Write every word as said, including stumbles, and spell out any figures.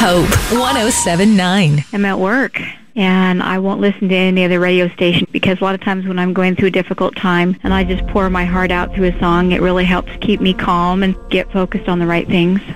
Hope one oh seven point nine. I'm at work, and I won't listen to any other radio station because a lot of times when I'm going through a difficult time and I just pour my heart out through a song, it really helps keep me calm and get focused on the right things.